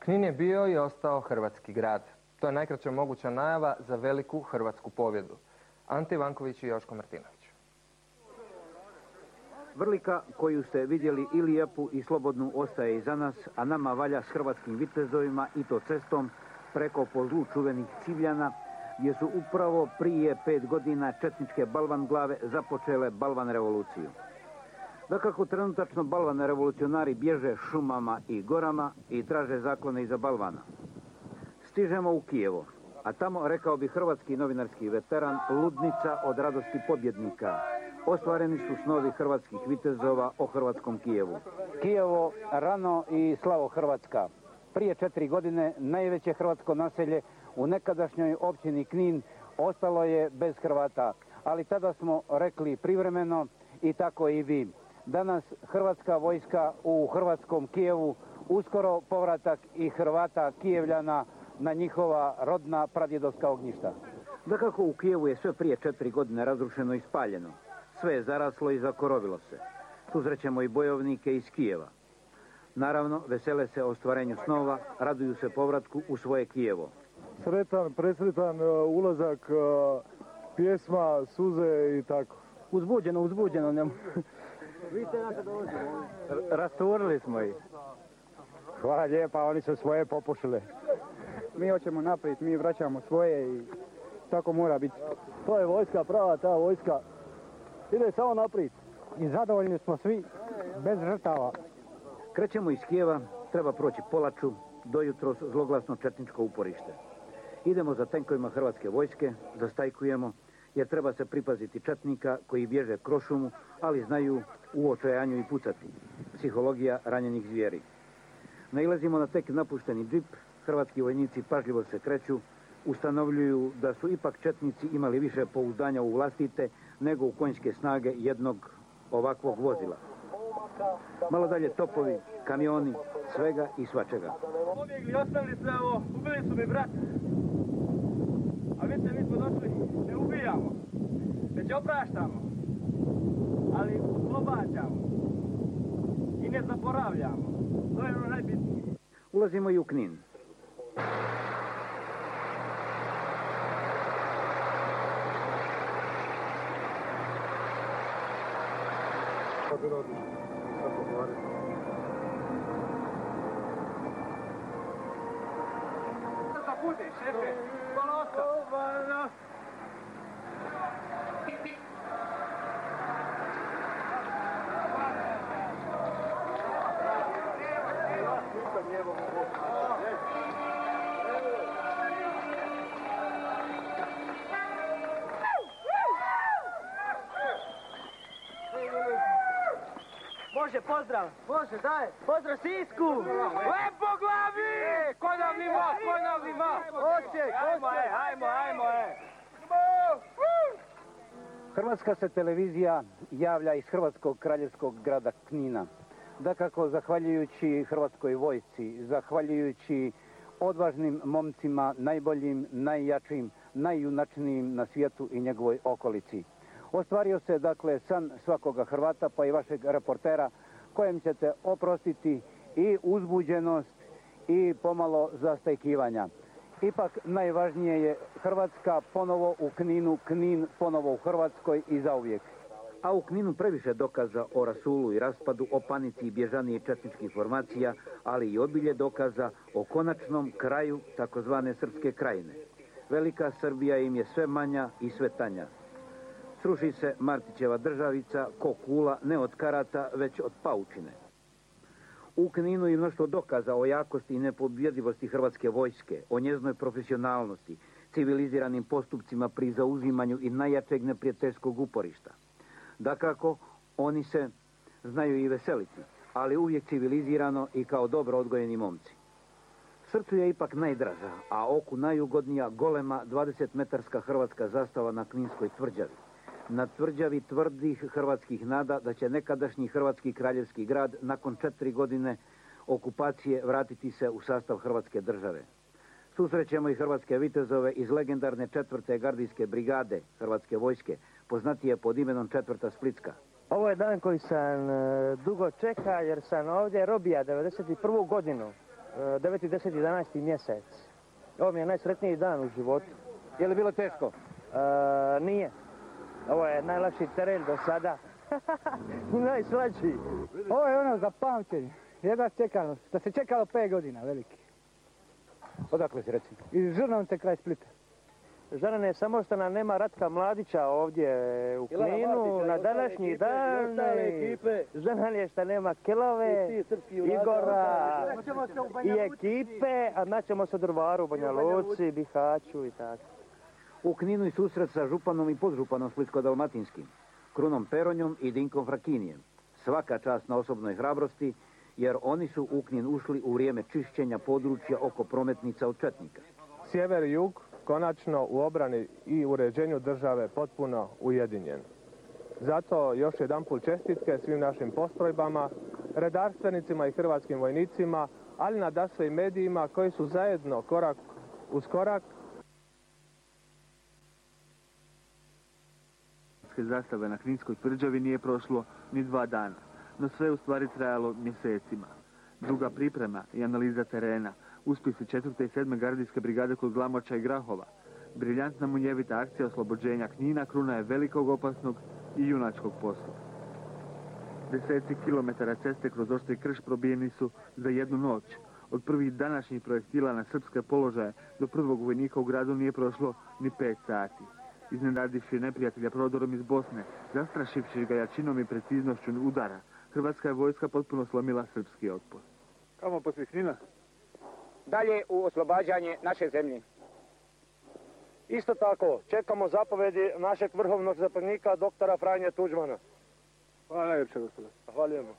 Knin je bio i ostao hrvatski grad. To je najkraća moguća najava za veliku hrvatsku pobjedu. Ante Ivanković i Joško Martinović. Vrlika koju ste vidjeli i lijepu i slobodnu ostaje iza nas, a nama valja s hrvatskim vitezovima i to cestom preko po zlu čuvenih Civljana, gdje su upravo prije 5 godina četničke balvan glave započele balvan revoluciju. Dakako, trenutačno balvan revolucionari bježe šumama i gorama i traže zaklone iza balvana. Stižemo u Kijevo, a tamo, rekao bi hrvatski novinarski veteran, ludnica od radosti pobjednika. Ostvareni su snovi hrvatskih vitezova o hrvatskom Kijevu. Kijevo rano i slavo Hrvatska. Prije 4 godine najveće hrvatsko naselje u nekadašnjoj općini Knin ostalo je bez Hrvata. Ali tada smo rekli privremeno i tako i vi. Danas hrvatska vojska u hrvatskom Kijevu, uskoro povratak i Hrvata Kijevljana na njihova rodna pradjedovska ognjišta. Dakako, u Kijevu je sve prije 4 godine razrušeno i spaljeno. Sve je zaraslo i zakorovilo se. Tu srećemo i bojovnike iz Kijeva. Naravno, vesele se ostvarenju snova, raduju se povratku u svoje Kijevo. Sretan, presretan ulazak, pjesma, suze i tako. Uzbuđeno. Vidite nas da dolazimo. Rasturili smo ih. Hvala lijepa, oni su svoje popušile. Mi hoćemo naprijed, mi vraćamo svoje i tako mora biti. To je vojska prava, ta vojska ide samo naprijed. I zadovoljni smo svi, bez žrtava. Krećemo iz Kijeva, treba proći Polaču, dojutro zloglasno četničko uporište. Idemo za tenkovima hrvatske vojske, zastajkujemo, jer treba se pripaziti četnika koji bježe kroz šumu, ali znaju u očajanju i pucati. Psihologija ranjenih zvijeri. Nailazimo na tek napušteni džip, hrvatski vojnici pažljivo se kreću, ustanovljuju da su ipak četnici imali više pouzdanja u vlastite nego u konjske snage jednog ovakvog vozila. Malo dalje topovi, kamioni, svega i svačega. Pobjegli, ostavili sve ovo, ubili su mi brat. A vidite, mi smo došli, ne ubijamo, već opraštamo, ali oslobađamo i ne zaboravljamo. To je ono najbitnije. Ulazimo i u Knin. Zapute, šefe, polosto. Može, pozdrav. Može, daj! Pozdrav Sisku. Lepo glavi. Konavni most. Osijek! Ajmo. Hrvatska se televizija javlja iz hrvatskog kraljevskog grada Knina. Dakako, zahvaljujući hrvatskoj vojsci, zahvaljujući odvažnim momcima, najboljim, najjačim, najjunačnijim na svijetu i njegovoj okolici. Ostvario se, dakle, san svakoga Hrvata, pa i vašeg reportera, kojem ćete oprostiti i uzbuđenost i pomalo zastajkivanja. Ipak najvažnije je Hrvatska ponovo u Kninu, Knin ponovo u Hrvatskoj i zauvijek. A u Kninu previše dokaza o rasulu i raspadu, o panici i bježaniji četničkih formacija, ali i obilje dokaza o konačnom kraju takozvane Srpske krajine. Velika Srbija im je sve manja i sve tanja. Sruši se Martićeva državica ko kula, ne od karata, već od paučine. U Kninu je mnoštvo dokaza o jakosti i nepobjedivosti hrvatske vojske, o njeznoj profesionalnosti, civiliziranim postupcima pri zauzimanju i najjačeg neprijateljskog uporišta. Dakako, oni se znaju i veseliti, ali uvijek civilizirano i kao dobro odgojeni momci. Srcu je ipak najdraža, a oku najugodnija golema 20-metarska hrvatska zastava na Kninskoj tvrđavi. Na tvrđavi tvrdih hrvatskih nada da će nekadašnji hrvatski kraljevski grad nakon 4 godine okupacije vratiti se u sastav Hrvatske države. Susrećemo i hrvatske vitezove iz legendarne 4. gardijske brigade Hrvatske vojske, poznatije pod imenom 4. Splitska. Ovo je dan koji sam dugo čeka jer sam ovdje robija 91. godinu. 9., 10., 11. mjesec. Ovo mi je najsretniji dan u životu. Je li bilo teško? Nije. Ovo je najlakši teren do sada. I najslađi. Ovo je ono za pamćenje. Jedva čekano, što se čekalo 5 godina, veliki. Odakle si recimo? Iz Žrnovce kraj Splita. Žarane, samo što nam nema Ratka Mladića ovdje u Kninu na današnji dan. Žao je što nema Kelove, Igora i ekipe, a naćemo se u Drvaru, Banja Luci, Bihaću i tako. U Kninu i susret sa županom i podžupanom Splitsko-dalmatinskim, Krunom Peronjom i Dinkom Frakinijem. Svaka čast na osobnoj hrabrosti, jer oni su u Knin ušli u vrijeme čišćenja područja oko prometnica od četnika. Sjever i jug konačno u obrani i uređenju države potpuno ujedinjen. Zato još jedanput čestitke svim našim postrojbama, redarstvenicima i hrvatskim vojnicima, ali nadasve i medijima koji su zajedno korak uz korak zastave na Kninskoj tvrđavi nije prošlo ni 2 dana, no sve je u stvari trajalo mjesecima. Duga priprema i analiza terena, uspjesi 4. i 7. gardijske brigade kod Glamoča i Grahova, briljantna munjevita akcija oslobođenja Knina kruna je velikog, opasnog i junačkog posla. Deseci kilometara ceste kroz oštri krš probijeni su za jednu noć. Od prvih današnjih projektila na srpske položaje do prvog vojnika u gradu nije prošlo ni 5 sati. Iznenadivši neprijatelja prodorom iz Bosne, zastrašivši ga jačinom i preciznošću udara, hrvatska je vojska potpuno slomila srpski otpor. Kamo poslije Knina? Dalje u oslobađanje naše zemlje. Isto tako, čekamo zapovedi našeg vrhovnog zapovjednika, doktora Franje Tuđmana. Hvala najljepše, gospodine. Zahvaljujemo.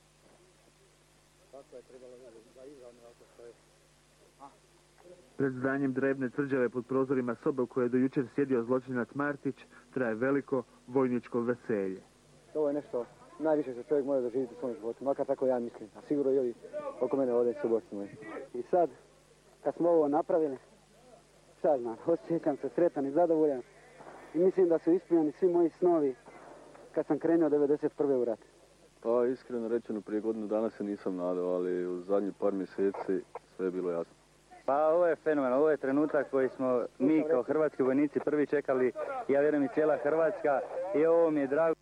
Pred zdanjem drevne tvrđave pod prozorima sobe u kojoj je do jučer sjedio zločinac Martić traje veliko vojničko veselje. Ovo je nešto najviše što čovjek mora doživjeti u svom životu, makar tako ja mislim. A sigurno i ovi oko mene ovdje su borci moji. I sad, kad smo ovo napravili, sad znam, osjećam se sretan i zadovoljan. I mislim da su ispunjeni svi moji snovi kad sam krenuo 1991. u rat. Pa iskreno rečeno, prije godinu dana se nisam nadao, ali u zadnjih par mjeseci sve je bilo jasno. Pa ovo je fenomen, ovo je trenutak koji smo mi kao hrvatski vojnici prvi čekali, ja vjerujem i cijela Hrvatska, i ovo mi je drago.